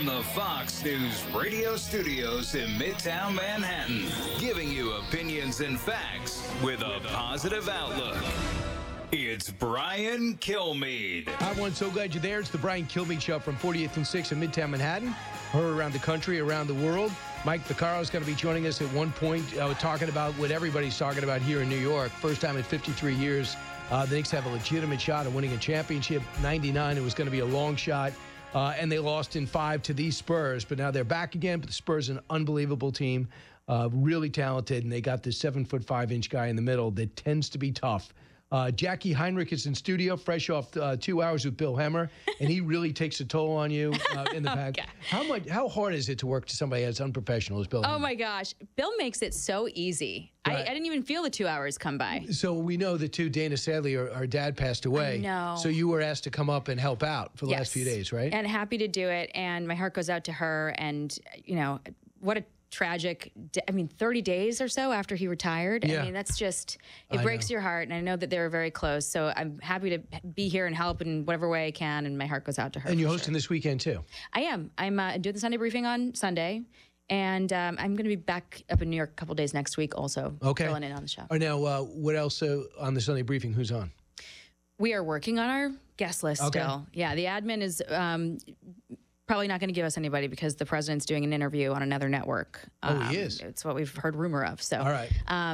from the Fox News radio studios in Midtown Manhattan, giving you opinions and facts with a positive outlook. It's Brian Kilmeade. Hi, everyone. So glad you're there. It's the Brian Kilmeade Show from 40th and 6th in Midtown Manhattan. Heard around the country, around the world. Mike Vaccaro is going to be joining us at one point, talking about what everybody's talking about here in New York. First time in 53 years, the Knicks have a legitimate shot at winning a championship. 99, it was going to be a long shot. And they lost in 5 to these Spurs. But now they're back again. But the Spurs are an unbelievable team, really talented. And they got this 7'5" guy in the middle that tends to be tough. Jackie Heinrich is in studio, fresh off 2 hours with Bill Hemmer, and he really takes a toll on you in the back. How hard is it to work to somebody as unprofessional as Bill Hemmer? Oh, my gosh. Bill makes it so easy. Right. I didn't even feel the 2 hours come by. So we know that, too, Dana, sadly, our dad passed away. I know. So you were asked to come up and help out for the last few days, right? And happy to do it, and my heart goes out to her, and, you know, what a tragic, 30 days or so after he retired. Yeah. I mean, that's just, it breaks your heart. And I know that they were very close. So I'm happy to be here and help in whatever way I can. And my heart goes out to her. And you're hosting this weekend, too. I am. I'm doing the Sunday briefing on Sunday. And I'm going to be back up in New York a couple days next week also, filling in on the show. All right, now, what else on the Sunday briefing? Who's on? We are working on our guest list still. Yeah, the admin is probably not going to give us anybody because the president's doing an interview on another network. He is? It's what we've heard rumor of. So, all right.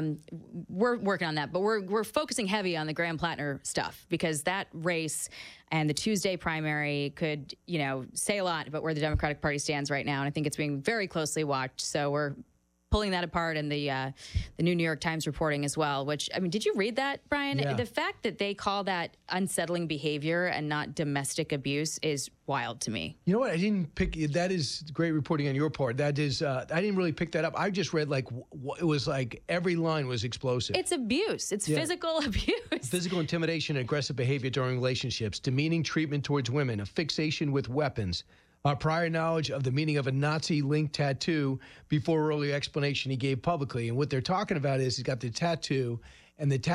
We're working on that, but we're focusing heavy on the Graham Plattner stuff because that race and the Tuesday primary could, say a lot about where the Democratic Party stands right now, and I think it's being very closely watched. So we're pulling that apart, and the new New York Times reporting as well, which, did you read that, Brian? Yeah. The fact that they call that unsettling behavior and not domestic abuse is wild to me. You know what? I didn't pick, that is great reporting on your part. That is, I didn't really pick that up. I just read it was like every line was explosive. It's abuse. It's physical abuse. Physical intimidation and aggressive behavior during relationships, demeaning treatment towards women, a fixation with weapons, prior knowledge of the meaning of a Nazi-linked tattoo before earlier explanation he gave publicly. And what they're talking about is he's got the tattoo, and the tattoo